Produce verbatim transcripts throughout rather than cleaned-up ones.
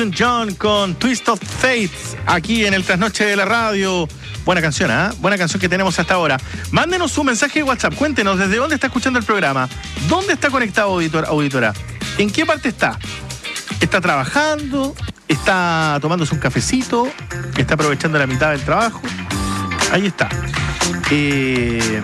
John con Twist of Fate aquí en el Trasnoche de la Radio. Buena canción, ¿eh? Buena canción que tenemos hasta ahora. Mándenos un mensaje de WhatsApp. Cuéntenos desde dónde está escuchando el programa. ¿Dónde está conectado, auditor, auditora? ¿En qué parte está? ¿Está trabajando? ¿Está tomándose un cafecito? ¿Está aprovechando la mitad del trabajo? Ahí está. Eh,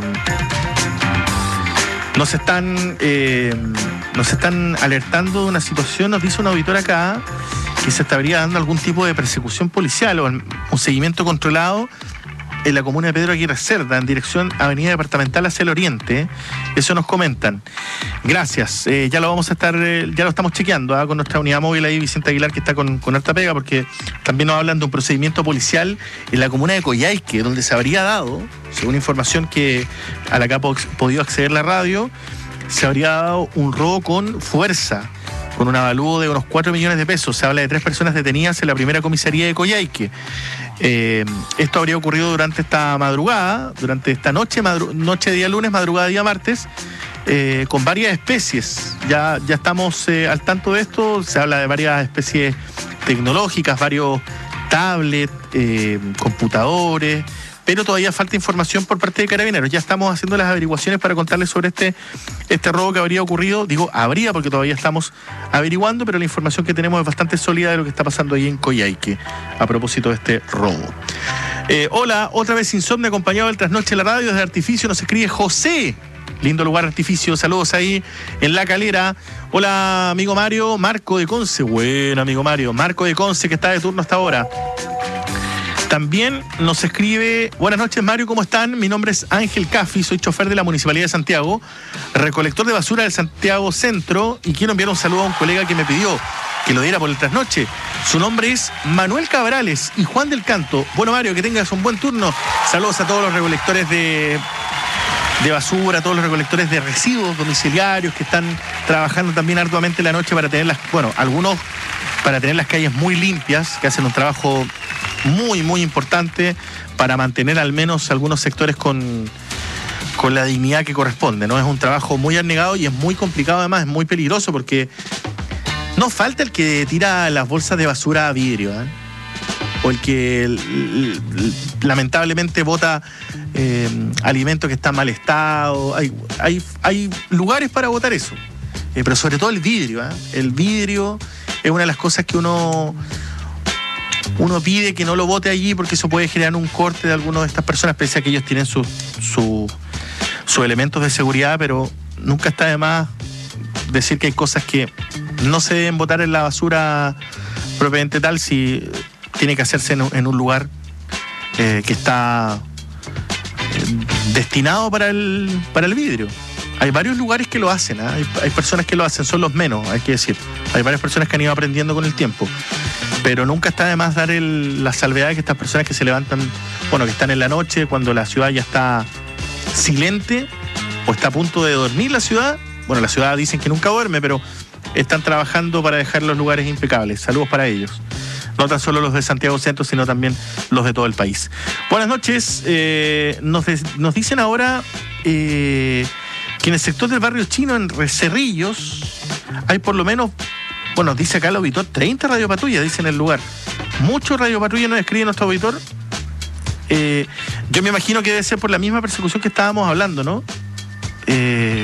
nos están eh, nos están alertando de una situación, nos dice un auditor acá, que se estaría dando algún tipo de persecución policial o un seguimiento controlado en la comuna de Pedro Aguirre Cerda, en dirección Avenida Departamental hacia el oriente. Eso nos comentan. Gracias. Eh, ya lo vamos a estar, eh, ya lo estamos chequeando ¿eh? con nuestra unidad móvil ahí, Vicente Aguilar, que está con, con harta pega, porque también nos hablan de un procedimiento policial en la comuna de Coyhaique, donde se habría dado, según información que a la que ha podido acceder la radio, se habría dado un robo con fuerza, con un avalúo de unos cuatro millones de pesos. Se habla de tres personas detenidas en la primera comisaría de Coyhaique. Eh, esto habría ocurrido durante esta madrugada, durante esta noche, madru- noche día lunes, madrugada día martes, eh, con varias especies. Ya, ya estamos eh, al tanto de esto. Se habla de varias especies tecnológicas, varios tablets, eh, computadores, pero todavía falta información por parte de Carabineros. Ya estamos haciendo las averiguaciones para contarles sobre este, este robo que habría ocurrido. Digo, habría porque todavía estamos averiguando, pero la información que tenemos es bastante sólida de lo que está pasando ahí en Coyhaique a propósito de este robo. Eh, hola, otra vez Insomnio, acompañado del Trasnoche de la Radio. Desde Artificio nos escribe José. Lindo lugar, Artificio. Saludos ahí en La Calera. Hola, amigo Mario. Marco de Conce. Buen amigo Mario. Marco de Conce, que está de turno hasta ahora. También nos escribe: buenas noches, Mario, ¿cómo están? Mi nombre es Ángel Cafi, soy chofer de la Municipalidad de Santiago, recolector de basura del Santiago Centro, y quiero enviar un saludo a un colega que me pidió que lo diera por el trasnoche. Su nombre es Manuel Cabrales y Juan del Canto. Bueno, Mario, que tengas un buen turno. Saludos a todos los recolectores de, de basura, a todos los recolectores de residuos domiciliarios que están trabajando también arduamente la noche para tener las, bueno, algunos para tener las calles muy limpias, que hacen un trabajo muy, muy importante para mantener al menos algunos sectores con, con la dignidad que corresponde, ¿no? Es un trabajo muy abnegado y es muy complicado, además, es muy peligroso porque no falta el que tira las bolsas de basura a vidrio, ¿eh? O el que l- l- lamentablemente bota eh, alimento que está en mal estado. Hay, hay, hay lugares para botar eso, eh, pero sobre todo el vidrio, ¿eh? El vidrio es una de las cosas que uno... Uno pide que no lo bote allí porque eso puede generar un corte de algunas de estas personas, pese a que ellos tienen sus su, su elementos de seguridad, pero nunca está de más decir que hay cosas que no se deben botar en la basura propiamente tal, si tiene que hacerse en, en un lugar eh, que está eh, destinado para el, para el vidrio. Hay varios lugares que lo hacen, ¿eh? hay, hay personas que lo hacen, son los menos, hay que decir. Hay varias personas que han ido aprendiendo con el tiempo. Pero nunca está de más dar el, la salvedad de que estas personas que se levantan, bueno, que están en la noche, cuando la ciudad ya está silente o está a punto de dormir la ciudad. Bueno, la ciudad dicen que nunca duerme, pero están trabajando para dejar los lugares impecables. Saludos para ellos. No tan solo los de Santiago Centro, sino también los de todo el país. Buenas noches. Eh, nos, de, nos dicen ahora eh, que en el sector del barrio chino, en Cerrillos, hay por lo menos... Bueno, dice acá el auditor, treinta radiopatrullas, dice en el lugar. Muchos radiopatrullas nos escribe nuestro auditor. Eh, yo me imagino que debe ser por la misma persecución que estábamos hablando, ¿no? Eh,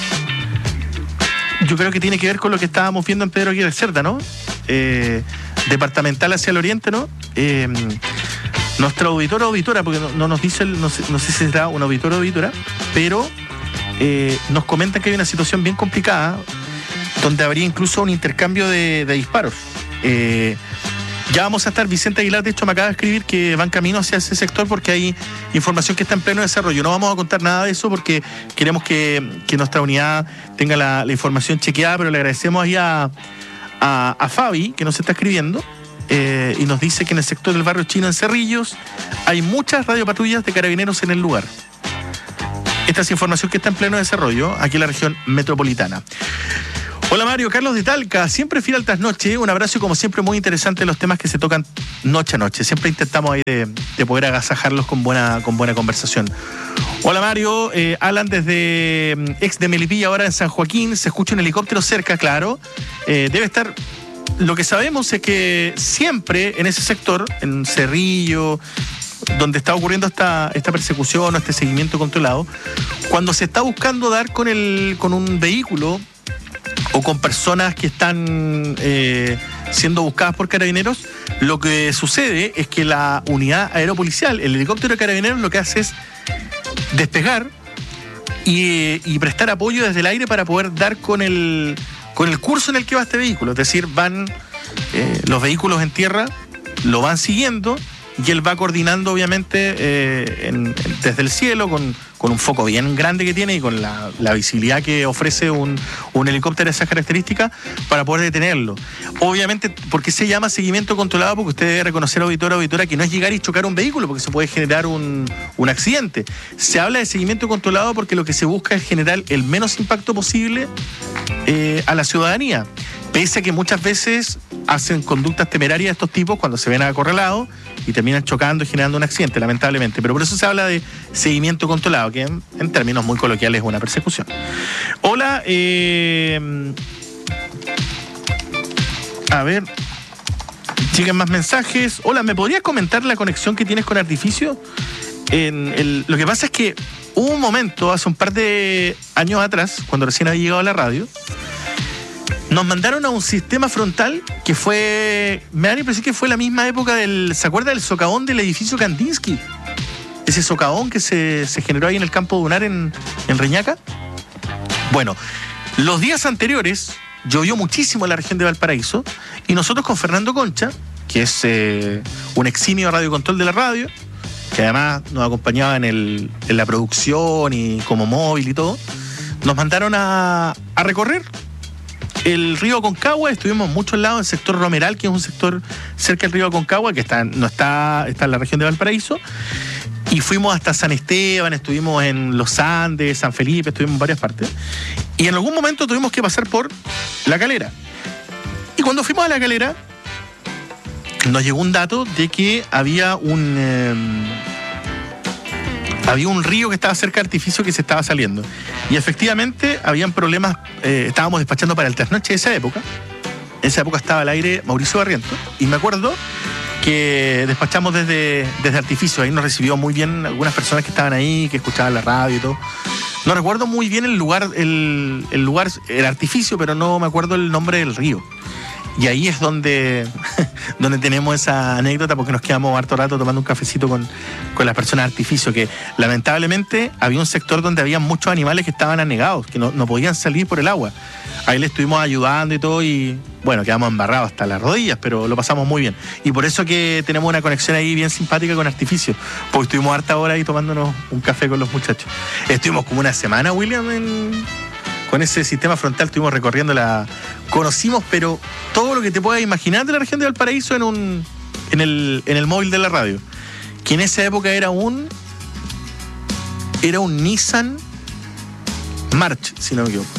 yo creo que tiene que ver con lo que estábamos viendo en Pedro Aguirre Cerda, ¿no? Eh, departamental hacia el oriente, ¿no? Eh, nuestro auditor o auditora, porque no, no nos dice, el, no, sé, no sé si será un auditor o auditora, pero eh, nos comenta que hay una situación bien complicada, donde habría incluso un intercambio de, de disparos. Eh, ya vamos a estar, Vicente Aguilar, de hecho me acaba de escribir que van camino hacia ese sector porque hay información que está en pleno desarrollo. No vamos a contar nada de eso porque queremos que, que nuestra unidad tenga la, la información chequeada, pero le agradecemos ahí a, a, a Fabi, que nos está escribiendo, eh, y nos dice que en el sector del barrio chino, en Cerrillos, hay muchas radiopatrullas de Carabineros en el lugar. Esta es información que está en pleno desarrollo aquí en la región metropolitana. Hola Mario, Carlos de Talca, siempre fiel al trasnoche, un abrazo y como siempre muy interesante los temas que se tocan noche a noche, siempre intentamos ahí de, de poder agasajarlos con buena, con buena conversación. Hola Mario, eh, Alan desde ex de Melipilla, ahora en San Joaquín, se escucha un helicóptero cerca, claro, eh, debe estar lo que sabemos es que siempre en ese sector, en Cerrillo, donde está ocurriendo esta, esta persecución o este seguimiento controlado, cuando se está buscando dar con, el, con un vehículo o con personas que están eh, siendo buscadas por carabineros, lo que sucede es que la unidad aeropolicial, el helicóptero de carabineros, lo que hace es despegar y, y prestar apoyo desde el aire para poder dar con el, con el curso en el que va este vehículo. Es decir, van eh, los vehículos en tierra, lo van siguiendo y él va coordinando, obviamente, eh, en, en, desde el cielo, con, con un foco bien grande que tiene y con la, la visibilidad que ofrece un, un helicóptero de esas características para poder detenerlo. Obviamente, ¿por qué se llama seguimiento controlado? Porque usted debe reconocer, auditora, auditora, que no es llegar y chocar un vehículo, porque se puede generar un, un accidente. Se habla de seguimiento controlado porque lo que se busca es generar el menos impacto posible eh, a la ciudadanía. Pese a que muchas veces hacen conductas temerarias de estos tipos cuando se ven acorralados y terminan chocando y generando un accidente, lamentablemente. Pero por eso se habla de seguimiento controlado, que en, en términos muy coloquiales es una persecución. Hola, eh, a ver, siguen más mensajes. Hola, ¿me podrías comentar la conexión que tienes con Artificio? En el, lo que pasa es que hubo un momento, hace un par de años atrás, cuando recién había llegado a la radio, nos mandaron a un sistema frontal que fue, me da la impresión que fue la misma época del, ¿se acuerda del socavón del edificio Kandinsky? Ese socavón que se, se generó ahí en el campo dunar en, en Reñaca. Bueno, los días anteriores llovió muchísimo en la región de Valparaíso y nosotros con Fernando Concha, que es eh, un eximio radiocontrol de la radio, que además nos acompañaba en, el, en la producción y como móvil y todo, nos mandaron a, a recorrer el río Aconcagua. Estuvimos en muchos lados, el sector Romeral, que es un sector cerca del río Aconcagua, que está, no está, está en la región de Valparaíso, y fuimos hasta San Esteban, estuvimos en Los Andes, San Felipe, estuvimos en varias partes, y en algún momento tuvimos que pasar por La Calera. Y cuando fuimos a La Calera, nos llegó un dato de que había un... Eh, había un río que estaba cerca de Artificio que se estaba saliendo. Y efectivamente habían problemas, eh, estábamos despachando para el trasnoche de esa época. En esa época estaba al aire Mauricio Barriento. Y me acuerdo que despachamos desde, desde Artificio. Ahí nos recibió muy bien algunas personas que estaban ahí, que escuchaban la radio y todo. No recuerdo muy bien el lugar, el, el lugar, el Artificio, pero no me acuerdo el nombre del río. Y ahí es donde, donde tenemos esa anécdota, porque nos quedamos harto rato tomando un cafecito con, con las personas de Artificio, que lamentablemente había un sector donde había muchos animales que estaban anegados, que no, no podían salir por el agua. Ahí le estuvimos ayudando y todo, y bueno, quedamos embarrados hasta las rodillas, pero lo pasamos muy bien. Y por eso que tenemos una conexión ahí bien simpática con Artificio, porque estuvimos harta hora ahí tomándonos un café con los muchachos. Estuvimos como una semana, William, en... con ese sistema frontal, estuvimos recorriendo la... Conocimos, pero todo lo que te puedas imaginar de la región de Valparaíso en un en el, en el móvil de la radio. Que en esa época era un... Era un Nissan March, si no me equivoco.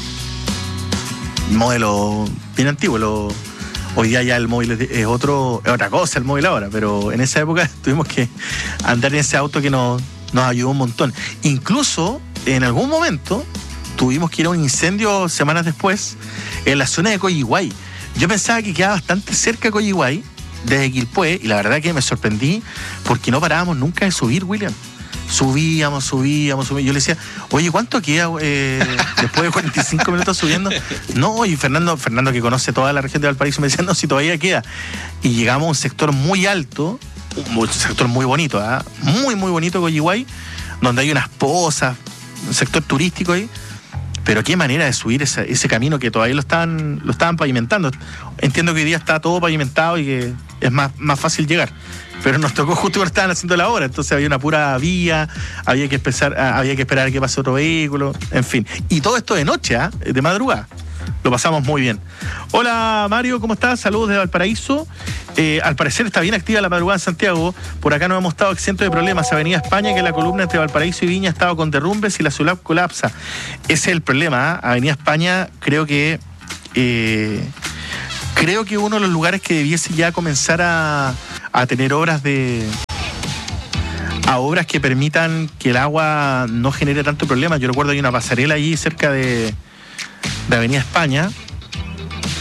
Modelo bien antiguo. Lo, hoy día ya el móvil es, es, otro, es otra cosa, el móvil ahora. Pero en esa época tuvimos que andar en ese auto que nos, nos ayudó un montón. Incluso, en algún momento... tuvimos que ir a un incendio semanas después en la zona de Coyihuay. Yo pensaba que quedaba bastante cerca de Coyihuay, desde Quilpué, y la verdad que me sorprendí porque no parábamos nunca de subir, William. Subíamos, subíamos, subíamos. Yo le decía, oye, ¿cuánto queda eh, después de cuarenta y cinco minutos subiendo? No, y Fernando, Fernando que conoce toda la región de Valparaíso, me decía, no, si todavía queda. Y llegamos a un sector muy alto, un sector muy bonito, ¿eh? muy, muy bonito, Coyihuay, donde hay unas pozas, un sector turístico ahí. Pero qué manera de subir ese, ese camino que todavía lo estaban, lo estaban pavimentando. Entiendo que hoy día está todo pavimentado y que es más, más fácil llegar. Pero nos tocó justo cuando estaban haciendo la obra, entonces había una pura vía, había que, empezar, había que esperar a que pase otro vehículo, en fin. Y todo esto de noche, ¿eh? De madrugada. Lo pasamos muy bien. Hola Mario, ¿cómo estás? Saludos de Valparaíso. Eh, al parecer está bien activa la madrugada en Santiago. Por acá no hemos estado exentos de problemas. Avenida España, que la columna entre Valparaíso y Viña ha estado con derrumbes y la ciudad colapsa. Ese es el problema, ¿eh? Avenida España, creo que eh, creo que uno de los lugares que debiese ya comenzar a, a tener obras de a obras que permitan que el agua no genere tanto problema. Yo recuerdo que hay una pasarela allí cerca de de Avenida España,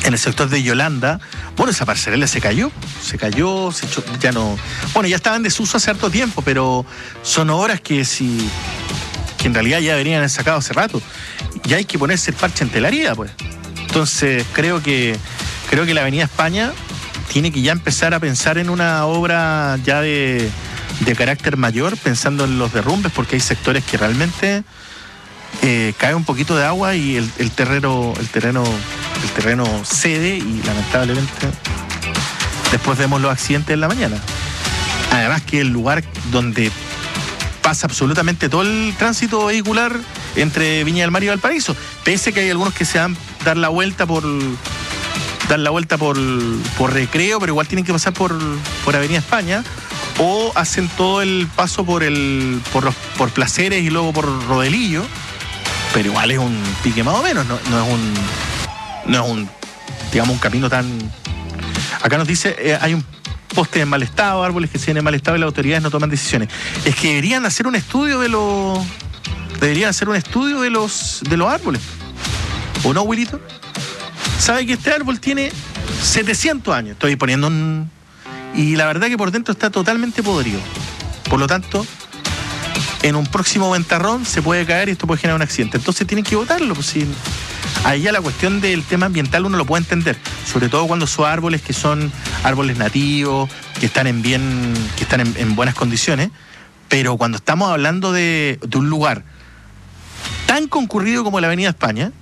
en el sector de Yolanda, bueno, esa pasarela se cayó, se cayó, se echó, ya no... Bueno, ya estaba en desuso hace harto tiempo, pero son obras que si... que en realidad ya deberían haber sacado hace rato. Ya hay que ponerse el parche en telaría, pues. Entonces, creo que creo que la Avenida España tiene que ya empezar a pensar en una obra ya de, de carácter mayor, pensando en los derrumbes, porque hay sectores que realmente eh, cae un poquito de agua y el, el terreno, el terreno, el terreno cede y lamentablemente después vemos los accidentes en la mañana. Además que el lugar donde pasa absolutamente todo el tránsito vehicular entre Viña del Mar y Valparaíso, pese que hay algunos que se dan dar la vuelta por dar la vuelta por, por Recreo, pero igual tienen que pasar por, por Avenida España, o hacen todo el paso por el por los por Placeres y luego por Rodelillo, pero igual es un pique más o menos, no, no es un no es un digamos un camino tan... Acá nos dice eh, hay un postes en mal estado, árboles que siguen en mal estado y las autoridades no toman decisiones. Es que deberían hacer un estudio de los deberían hacer un estudio de los de los árboles. ¿O no, Wilito? ¿Sabe que este árbol tiene setecientos años? Estoy poniendo un... Y la verdad que por dentro está totalmente podrido. Por lo tanto, en un próximo ventarrón se puede caer y esto puede generar un accidente. Entonces tienen que botarlo. Pues, si... Ahí ya la cuestión del tema ambiental uno lo puede entender. Sobre todo cuando son árboles que son árboles nativos, que están en bien, que están en, en buenas condiciones. Pero cuando estamos hablando de, de un lugar tan concurrido como la Avenida España,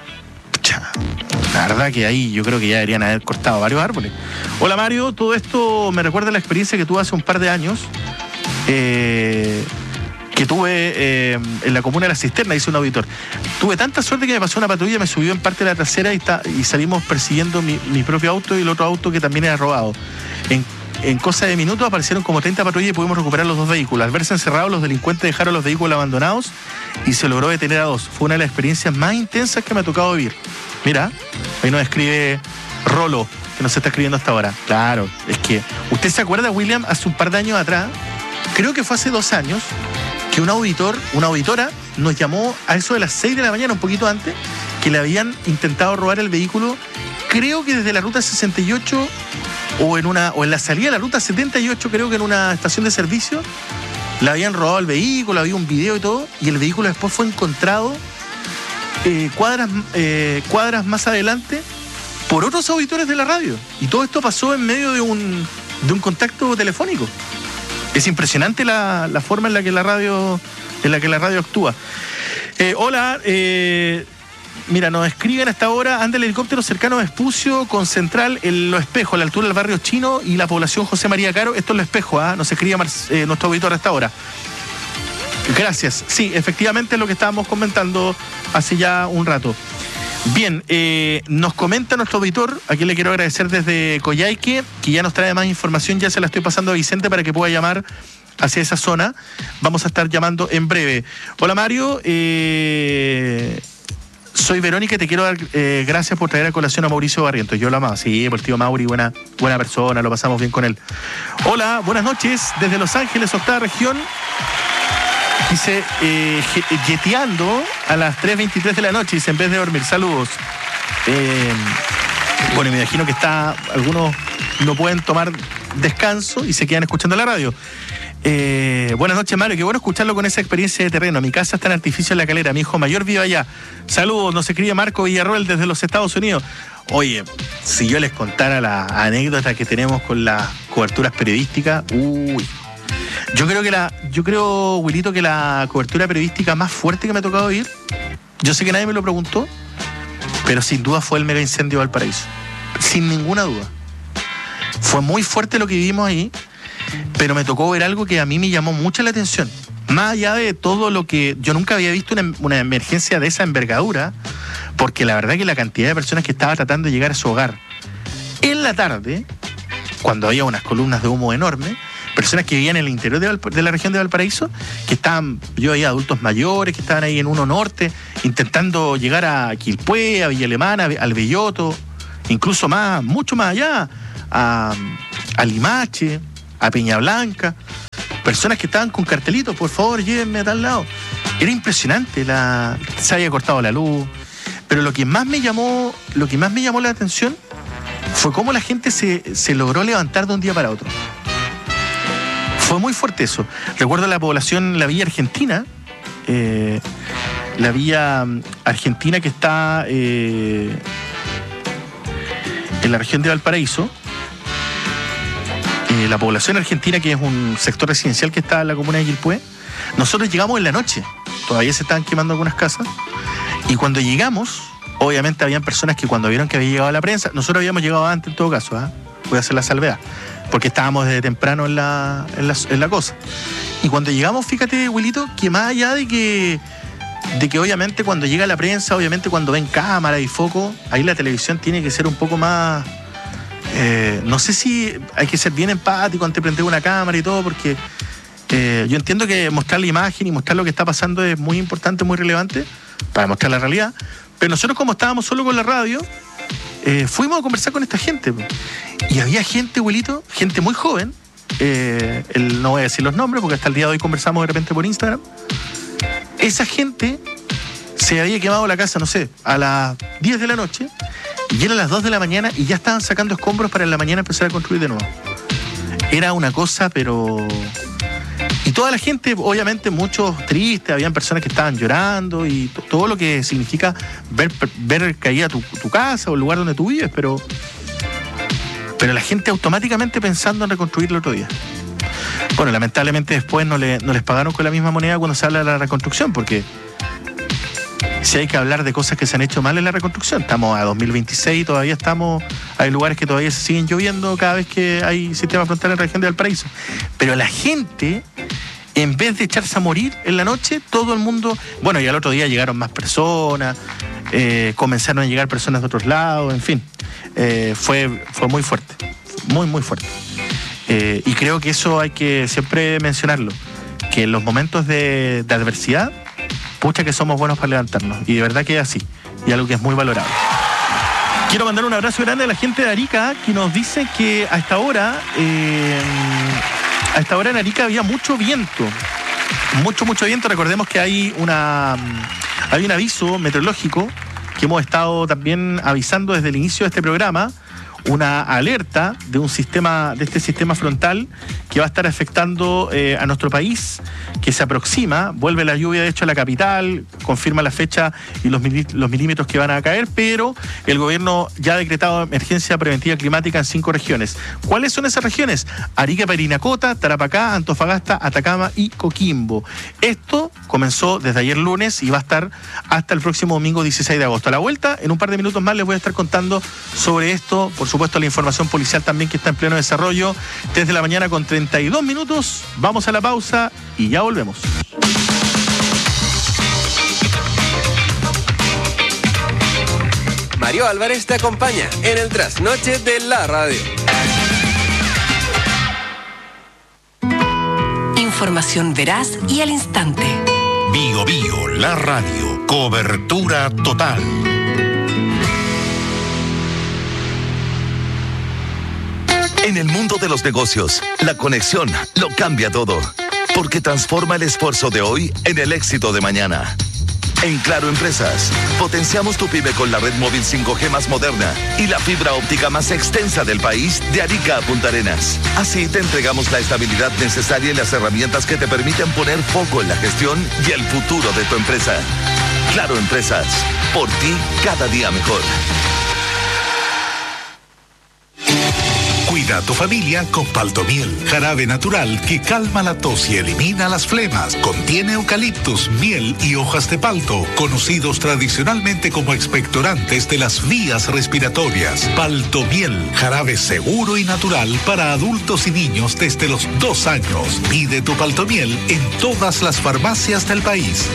la verdad que ahí yo creo que ya deberían haber cortado varios árboles. Hola Mario, todo esto me recuerda a la experiencia que tuve hace un par de años, eh, que tuve eh, en la comuna de La Cisterna, dice un auditor. Tuve tanta suerte que me pasó una patrulla, me subió en parte de la trasera y, ta, y salimos persiguiendo mi, mi propio auto y el otro auto que también era robado. En, en cosa de minutos aparecieron como treinta patrullas y pudimos recuperar los dos vehículos. Al verse encerrados, los delincuentes dejaron los vehículos abandonados y se logró detener a dos. Fue una de las experiencias más intensas que me ha tocado vivir. Mira, ahí nos escribe Rolo, que nos está escribiendo hasta ahora. Claro, es que, ¿usted se acuerda, William, hace un par de años atrás, creo que fue hace dos años, que un auditor, una auditora nos llamó a eso de las seis de la mañana, un poquito antes, que le habían intentado robar el vehículo, creo que desde la ruta sesenta y ocho o en una o en la salida de la ruta setenta y ocho, creo que en una estación de servicio, le habían robado el vehículo, había un video y todo, y el vehículo después fue encontrado Eh, cuadras, eh, cuadras más adelante por otros auditores de la radio. Y todo esto pasó en medio de un, de un contacto telefónico. Es impresionante la, la forma en la que la radio, en la que la radio actúa. Eh, hola, eh, mira, nos escriben hasta ahora, anda el helicóptero cercano a Vespucio con central en Los Espejos, a la altura del barrio Chino y la población José María Caro. Esto es Los Espejos, ¿ah? Nos escribe eh, nuestro auditor hasta ahora. Gracias. Sí, efectivamente es lo que estábamos comentando hace ya un rato. Bien, eh, nos comenta nuestro auditor, a quien le quiero agradecer desde Coyhaique, que ya nos trae más información, ya se la estoy pasando a Vicente para que pueda llamar hacia esa zona. Vamos a estar llamando en breve. Hola Mario, eh, soy Verónica y te quiero dar eh, gracias por traer a colación a Mauricio Barrientos. Yo lo amaba, sí, por el tío Mauri, buena, buena persona, lo pasamos bien con él. Hola, buenas noches, desde Los Ángeles, octava región. Dice, eh, jeteando a las tres veintitrés de la noche, dice, en vez de dormir. Saludos. Eh, bueno, me imagino que está, algunos no pueden tomar descanso y se quedan escuchando la radio. Eh, buenas noches, Mario. Qué bueno escucharlo con esa experiencia de terreno. Mi casa está en Artificio en La Calera. Mi hijo mayor vive allá. Saludos. Nos escribe Marco Villarroel desde los Estados Unidos. Oye, si yo les contara la anécdota que tenemos con las coberturas periodísticas, uy. Yo creo que la, yo creo, Wilito, que la cobertura periodística más fuerte que me ha tocado vivir, yo sé que nadie me lo preguntó, pero sin duda fue el mega incendio de Valparaíso. Sin ninguna duda. Fue muy fuerte lo que vivimos ahí, pero me tocó ver algo que a mí me llamó mucho la atención. Más allá de todo lo que... Yo nunca había visto una, una emergencia de esa envergadura, porque la verdad que la cantidad de personas que estaba tratando de llegar a su hogar en la tarde, cuando había unas columnas de humo enormes, personas que vivían en el interior de, Valp- de la región de Valparaíso, que estaban, yo veía adultos mayores que estaban ahí en Uno Norte, intentando llegar a Quilpué, a Villa Alemana, al Belloto, incluso más, mucho más allá, a, a Limache, a Peña Blanca, personas que estaban con cartelitos, por favor, llévenme a tal lado. Era impresionante, la, se había cortado la luz. Pero lo que más me llamó, lo que más me llamó la atención fue cómo la gente se, se logró levantar de un día para otro. Fue muy fuerte eso. Recuerdo la población, la Villa Argentina, eh, la Villa Argentina que está eh, en la región de Valparaíso. Eh, la población argentina, que es un sector residencial que está en la comuna de Quilpué. Nosotros llegamos en la noche, todavía se estaban quemando algunas casas, y cuando llegamos, obviamente habían personas que cuando vieron que había llegado la prensa, nosotros habíamos llegado antes en todo caso, ¿eh? Voy a hacer la salvedad, porque estábamos desde temprano en la, en la, en la cosa. Y cuando llegamos, fíjate, Wilito, que más allá de que, de que obviamente cuando llega la prensa, obviamente cuando ven cámara y foco, ahí la televisión tiene que ser un poco más... Eh, no sé si hay que ser bien empático ante prender una cámara y todo, porque eh, yo entiendo que mostrar la imagen y mostrar lo que está pasando es muy importante, muy relevante para mostrar la realidad, pero nosotros, como estábamos solo con la radio, eh, fuimos a conversar con esta gente y había gente, abuelito, gente muy joven, eh, el, no voy a decir los nombres porque hasta el día de hoy conversamos de repente por Instagram. Esa gente se había quemado la casa, no sé, a las diez de la noche, y eran las dos de la mañana y ya estaban sacando escombros para en la mañana empezar a construir de nuevo. Era una cosa, pero... Y toda la gente, obviamente, muchos tristes, habían personas que estaban llorando y t- todo lo que significa ver, ver caída tu, tu casa o el lugar donde tú vives, pero... Pero la gente automáticamente pensando en reconstruir el otro día. Bueno, lamentablemente después no, le, no les pagaron con la misma moneda cuando se habla de la reconstrucción, porque... Si hay que hablar de cosas que se han hecho mal en la reconstrucción. Estamos a dos mil veintiséis y todavía estamos... Hay lugares que todavía se siguen lloviendo cada vez que hay sistema frontal en la región de Valparaíso. Pero la gente, en vez de echarse a morir en la noche, todo el mundo... Bueno, y al otro día llegaron más personas, eh, comenzaron a llegar personas de otros lados, en fin. Eh, fue, fue muy fuerte, muy, muy fuerte. Eh, y creo que eso hay que siempre mencionarlo, que en los momentos de, de adversidad, pucha que somos buenos para levantarnos, y de verdad que es así, y algo que es muy valorable. Quiero mandar un abrazo grande a la gente de Arica, que nos dice que a esta hora, eh, a esta hora en Arica había mucho viento, mucho, mucho viento. Recordemos que hay una, hay un aviso meteorológico que hemos estado también avisando desde el inicio de este programa, una alerta de un sistema, de este sistema frontal que va a estar afectando eh, a nuestro país, que se aproxima. Vuelve la lluvia, de hecho, a la capital, confirma la fecha y los, mili- los milímetros que van a caer, pero el gobierno ya ha decretado emergencia preventiva climática en cinco regiones. ¿Cuáles son esas regiones? Arica, Parinacota, Tarapacá, Antofagasta, Atacama y Coquimbo. Esto comenzó desde ayer lunes y va a estar hasta el próximo domingo dieciséis de agosto. A la vuelta, en un par de minutos más, les voy a estar contando sobre esto. Por supuesto, la información policial también, que está en pleno desarrollo. Desde la mañana con treinta y dos minutos. Vamos a la pausa y ya volvemos. Mario Álvarez te acompaña en el trasnoche de la radio. Información veraz y al instante. Bio Bio, la radio. Cobertura total. En el mundo de los negocios, la conexión lo cambia todo, porque transforma el esfuerzo de hoy en el éxito de mañana. En Claro Empresas, potenciamos tu pyme con la red móvil cinco G más moderna y la fibra óptica más extensa del país, de Arica a Punta Arenas. Así te entregamos la estabilidad necesaria y las herramientas que te permiten poner foco en la gestión y el futuro de tu empresa. Claro Empresas, por ti cada día mejor. Cuida a tu familia con Paltomiel, jarabe natural que calma la tos y elimina las flemas. Contiene eucaliptus, miel y hojas de palto, conocidos tradicionalmente como expectorantes de las vías respiratorias. Paltomiel, jarabe seguro y natural para adultos y niños desde los dos años. Pide tu Paltomiel en todas las farmacias del país.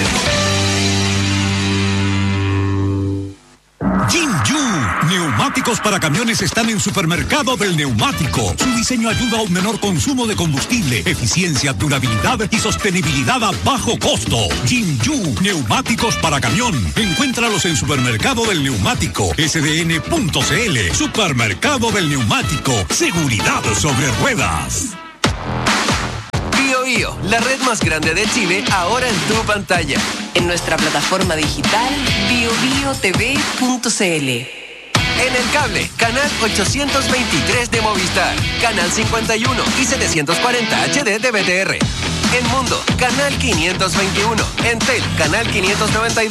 Jinju, neumáticos para camiones están en Supermercado del Neumático. Su diseño ayuda a un menor consumo de combustible, eficiencia, durabilidad y sostenibilidad a bajo costo. Jinju, neumáticos para camión. Encuéntralos en Supermercado del Neumático, S D N punto C L. Supermercado del Neumático, seguridad sobre ruedas. Bio Bio, la red más grande de Chile, ahora en tu pantalla. En nuestra plataforma digital bio bio t v punto c l. En el cable, canal ochocientos veintitrés de Movistar, canal cincuenta y uno y setecientos cuarenta H D de B T R. En Mundo, canal quinientos veintiuno. En Tel, canal quinientos noventa y dos.